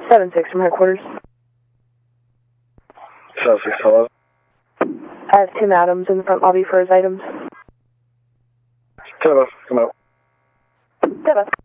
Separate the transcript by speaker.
Speaker 1: 7-6 from headquarters.
Speaker 2: 7-6, hello.
Speaker 1: I have Tim Adams in the front lobby for his items.
Speaker 2: 10 come out.
Speaker 1: 10.